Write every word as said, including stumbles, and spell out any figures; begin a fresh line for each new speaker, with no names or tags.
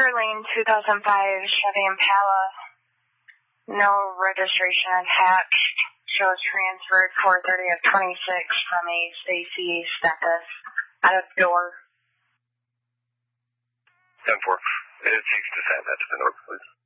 Arlene, two thousand five Chevy Impala. No registration attached. Shows transferred four thirty of twenty-six from a Stacy Stethus out of the door.
ten four. It is six to send that to the north, please.